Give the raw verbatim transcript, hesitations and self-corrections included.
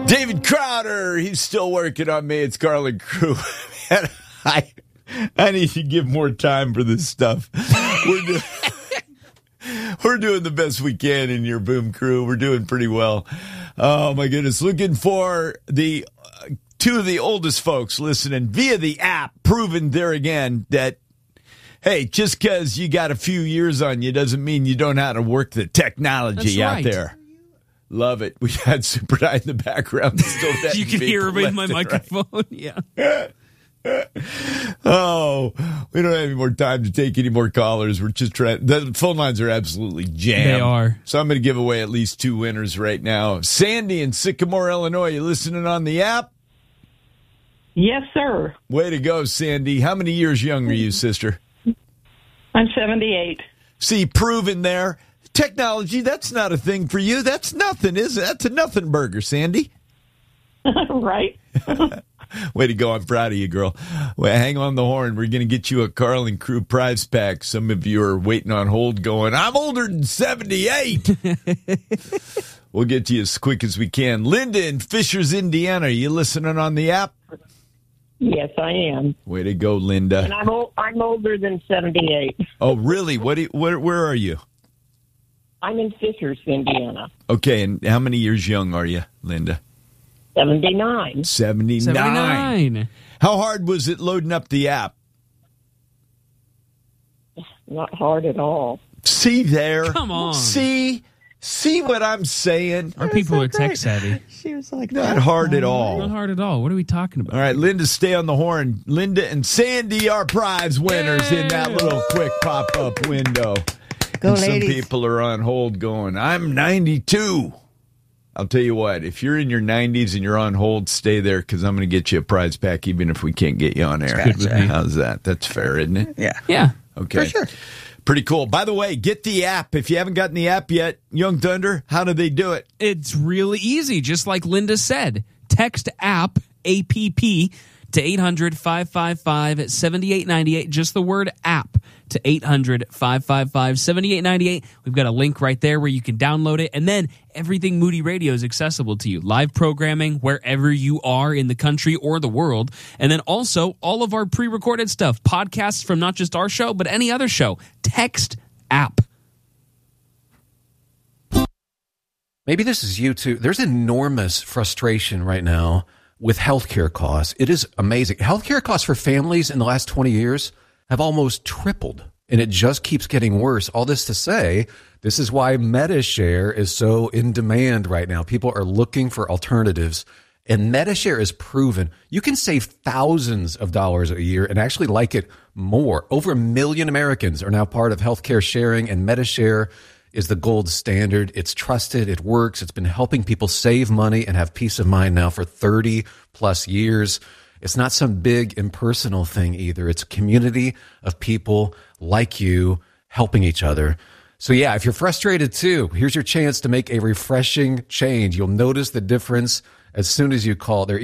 David Crowder, he's still working on me. It's Carlin Crew. Man, I, I need to give more time for this stuff. We're doing, we're doing the best we can in your boom crew. We're doing pretty well. Oh, my goodness. Looking for the uh, two of the oldest folks listening via the app, proving there again that, hey, just because you got a few years on you doesn't mean you don't know how to work the technology That's out right. there. Love it. We had Super High in the background. Still You can hear me in my microphone. Right. Yeah. Oh, we don't have any more time to take any more callers. We're just trying. The phone lines are absolutely jammed. They are. So I'm going to give away at least two winners right now. Sandy in Sycamore, Illinois. You listening on the app? Yes, sir. Way to go, Sandy. How many years younger are you, sister? I'm seventy-eight. See, proven there. Technology, that's not a thing for you. That's nothing, is it? That's a nothing burger, Sandy. Right. Way to go. I'm proud of you, girl. Well, hang on the horn. We're going to get you a Carlin Crew prize pack. Some of you are waiting on hold going, I'm older than seventy-eight. We'll get to you as quick as we can. Linda in Fishers, Indiana. Are you listening on the app? Yes, I am. Way to go, Linda. And I'm, o- I'm older than seventy-eight. Oh, really? What? Do you, where, where are you? I'm in Fishers, Indiana. Okay, and how many years young are you, Linda? seventy-nine. seventy-nine. seventy-nine. How hard was it loading up the app? Not hard at all. See there? Come on. See? See what I'm saying? Our people are tech savvy. She was like, not hard at all. Not hard at all. What are we talking about? All right, Linda, stay on the horn. Linda and Sandy are prize winners in that little quick pop-up window. Go, and some ladies. people are on hold going, I'm ninety-two. I'll tell you what, if you're in your nineties and you're on hold, stay there because I'm going to get you a prize pack even if we can't get you on air. Good with me. How's that? That's fair, isn't it? Yeah. Yeah. Okay. For sure. Pretty cool. By the way, get the app. If you haven't gotten the app yet, Young Thunder, how do they do it? It's really easy, just like Linda said. Text app, A P P, to eight hundred, five five five, seven eight nine eight. Just the word app to eight hundred, five five five, seven eight nine eight. We've got a link right there where you can download it. And then everything Moody Radio is accessible to you. Live programming wherever you are in the country or the world. And then also all of our pre-recorded stuff. Podcasts from not just our show, but any other show. Text app. Maybe this is you too. There's enormous frustration right now with healthcare costs. It is amazing. Healthcare costs for families in the last twenty years have almost tripled, and it just keeps getting worse. All this to say, this is why MediShare is so in demand right now. People are looking for alternatives, and MediShare is proven. You can save thousands of dollars a year and actually like it more. Over a million Americans are now part of healthcare sharing, and MediShare is the gold standard. It's trusted. It works. It's been helping people save money and have peace of mind now for thirty plus years. It's not some big impersonal thing either. It's a community of people like you helping each other. So yeah, if you're frustrated too, here's your chance to make a refreshing change. You'll notice the difference as soon as you call. They're